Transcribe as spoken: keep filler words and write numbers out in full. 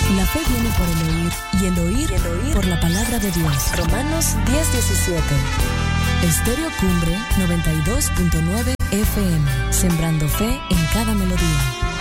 La fe viene por el oír, y el oír, el oír por la palabra de Dios. Romanos diez diecisiete. Estéreo Cumbre noventa y dos punto nueve F M, sembrando fe en cada melodía.